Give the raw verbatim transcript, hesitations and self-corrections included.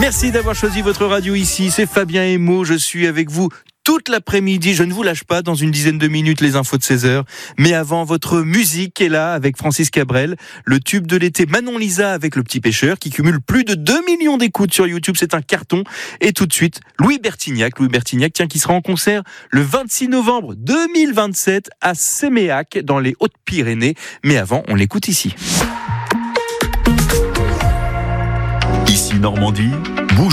Merci d'avoir choisi votre radio ici, c'est Fabien Emo, je suis avec vous toute l'après-midi, je ne vous lâche pas, dans une dizaine de minutes les infos de seize heures, mais avant votre musique est là avec Francis Cabrel, le tube de l'été Manon Lisa avec Le Petit Pêcheur qui cumule plus de deux millions d'écoutes sur YouTube, c'est un carton. Et tout de suite, Louis Bertignac, Louis Bertignac tiens, qui sera en concert le vingt-six novembre deux mille vingt-sept à Séméac dans les Hautes-Pyrénées, mais avant on l'écoute ici. Ici Normandie,